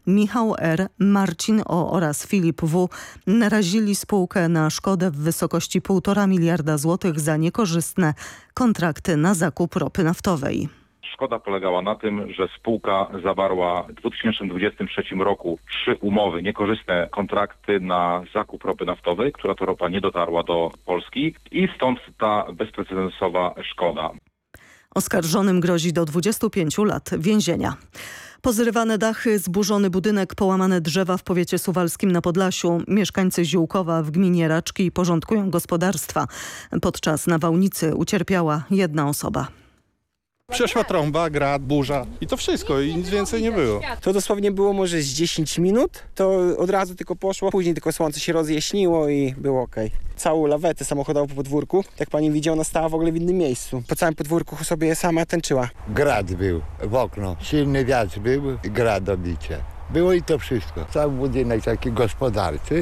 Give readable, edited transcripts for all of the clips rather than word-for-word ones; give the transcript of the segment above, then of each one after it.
Michał R., Marcin O. oraz Filip W. narazili spółkę na szkodę w wysokości 1,5 miliarda złotych za niekorzystne kontrakty na zakup ropy naftowej. Szkoda polegała na tym, że spółka zawarła w 2023 roku 3 umowy, niekorzystne kontrakty na zakup ropy naftowej, która to ropa nie dotarła do Polski i stąd ta bezprecedensowa szkoda. Oskarżonym grozi do 25 lat więzienia. Pozrywane dachy, zburzony budynek, połamane drzewa w powiecie suwalskim na Podlasiu. Mieszkańcy Ziółkowa w gminie Raczki porządkują gospodarstwa. Podczas nawałnicy ucierpiała jedna osoba. Przeszła trąba, grad, burza i to wszystko i nic więcej nie było. To dosłownie było może z 10 minut, to od razu tylko poszło, później tylko słońce się rozjaśniło i było okej. Całą lawetę samochodową po podwórku, jak pani widzi, ona stała w ogóle w innym miejscu. Po całym podwórku sobie sama tańczyła. Grad był w okno, silny wiatr był, grad do bicia. Było i to wszystko. Cały budynek taki gospodarczy,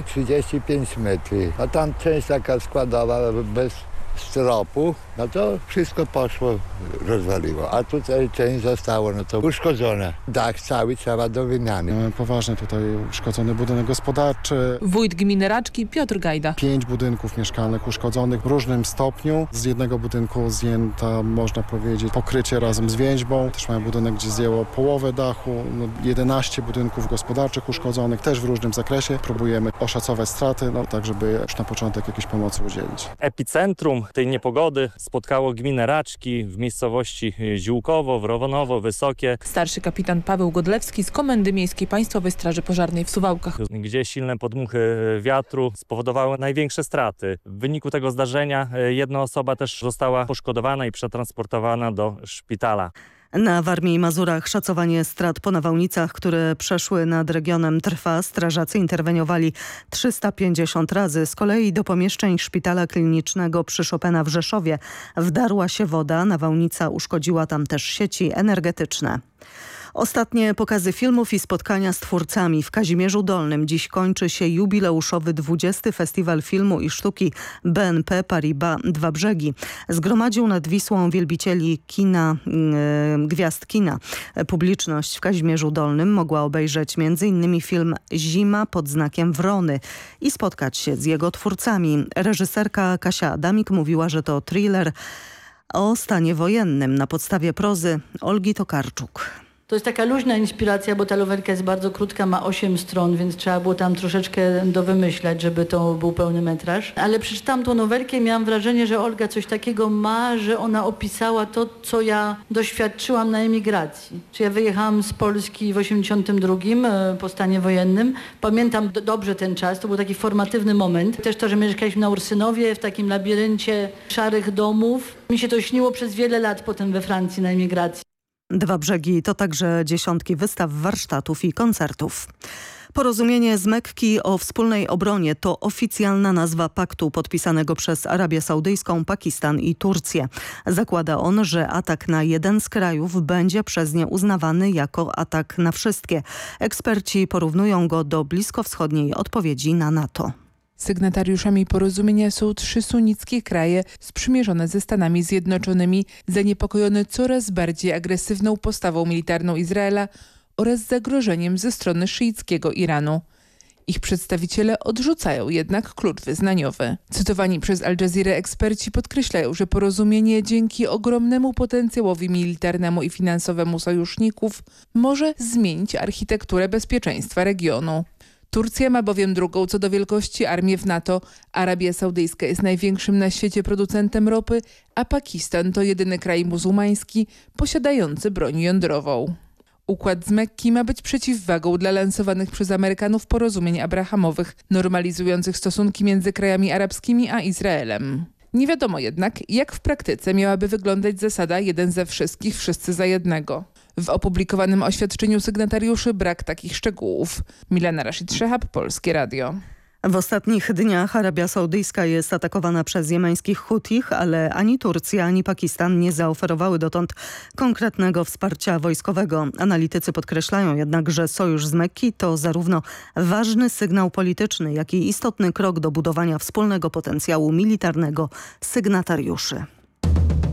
35 metrów, a tam część taka składowa bez stropu, no to wszystko poszło, rozwaliło, a tutaj część zostało, no to uszkodzone. Dach cały trzeba do wymiany. Poważnie tutaj uszkodzony budynek gospodarczy. Wójt gminy Raczki Piotr Gajda. 5 budynków mieszkalnych uszkodzonych w różnym stopniu. Z jednego budynku zdjęta, można powiedzieć, pokrycie razem z więźbą. Też mamy budynek, gdzie zdjęło połowę dachu. 11 budynków gospodarczych uszkodzonych, też w różnym zakresie. Próbujemy oszacować straty, tak żeby już na początek jakiejś pomocy udzielić. Epicentrum tej niepogody spotkało gminę Raczki w miejscowości Ziółkowo, Wrowonowo, Wysokie. Starszy kapitan Paweł Godlewski z Komendy Miejskiej Państwowej Straży Pożarnej w Suwałkach. Gdzie silne podmuchy wiatru spowodowały największe straty. W wyniku tego zdarzenia jedna osoba też została poszkodowana i przetransportowana do szpitala. Na Warmii i Mazurach szacowanie strat po nawałnicach, które przeszły nad regionem, trwa. Strażacy interweniowali 350 razy. Z kolei do pomieszczeń szpitala klinicznego przy Chopina w Rzeszowie wdarła się woda. Nawałnica uszkodziła tam też sieci energetyczne. Ostatnie pokazy filmów i spotkania z twórcami w Kazimierzu Dolnym. Dziś kończy się jubileuszowy 20. Festiwal Filmu i Sztuki BNP Paribas Dwa Brzegi. Zgromadził nad Wisłą wielbicieli kina, gwiazd kina. Publiczność w Kazimierzu Dolnym mogła obejrzeć m.in. film Zima pod znakiem Wrony i spotkać się z jego twórcami. Reżyserka Kasia Adamik mówiła, że to thriller o stanie wojennym na podstawie prozy Olgi Tokarczuk. To jest taka luźna inspiracja, bo ta nowelka jest bardzo krótka, ma 8 stron, więc trzeba było tam troszeczkę dowymyślać, żeby to był pełny metraż. Ale przeczytałam tą nowelkę i miałam wrażenie, że Olga coś takiego ma, że ona opisała to, co ja doświadczyłam na emigracji. Czy ja wyjechałam z Polski w 82 po stanie wojennym. Pamiętam dobrze ten czas, to był taki formatywny moment. Też to, że mieszkaliśmy na Ursynowie, w takim labiryncie szarych domów. Mi się to śniło przez wiele lat potem we Francji na emigracji. Dwa Brzegi to także dziesiątki wystaw, warsztatów i koncertów. Porozumienie z Mekki o wspólnej obronie to oficjalna nazwa paktu podpisanego przez Arabię Saudyjską, Pakistan i Turcję. Zakłada on, że atak na jeden z krajów będzie przez nie uznawany jako atak na wszystkie. Eksperci porównują go do bliskowschodniej odpowiedzi na NATO. Sygnatariuszami porozumienia są 3 sunnickie kraje sprzymierzone ze Stanami Zjednoczonymi, zaniepokojone coraz bardziej agresywną postawą militarną Izraela oraz zagrożeniem ze strony szyickiego Iranu. Ich przedstawiciele odrzucają jednak klucz wyznaniowy. Cytowani przez Al Jazeera eksperci podkreślają, że porozumienie dzięki ogromnemu potencjałowi militarnemu i finansowemu sojuszników może zmienić architekturę bezpieczeństwa regionu. Turcja ma bowiem drugą co do wielkości armię w NATO. Arabia Saudyjska jest największym na świecie producentem ropy, a Pakistan to jedyny kraj muzułmański posiadający broń jądrową. Układ z Mekki ma być przeciwwagą dla lansowanych przez Amerykanów porozumień abrahamowych, normalizujących stosunki między krajami arabskimi a Izraelem. Nie wiadomo jednak, jak w praktyce miałaby wyglądać zasada jeden ze wszystkich, wszyscy za jednego. W opublikowanym oświadczeniu sygnatariuszy brak takich szczegółów. Milena Rashid-Szehab, Polskie Radio. W ostatnich dniach Arabia Saudyjska jest atakowana przez jemeńskich Hutich, ale ani Turcja, ani Pakistan nie zaoferowały dotąd konkretnego wsparcia wojskowego. Analitycy podkreślają jednak, że sojusz z Mekki to zarówno ważny sygnał polityczny, jak i istotny krok do budowania wspólnego potencjału militarnego sygnatariuszy.